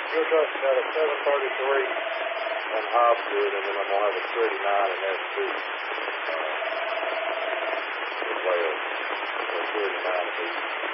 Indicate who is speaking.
Speaker 1: Fuel truck's got a 733 on Hobgood, and then I'm going to have a 39 and S2 as well. So 39 of these.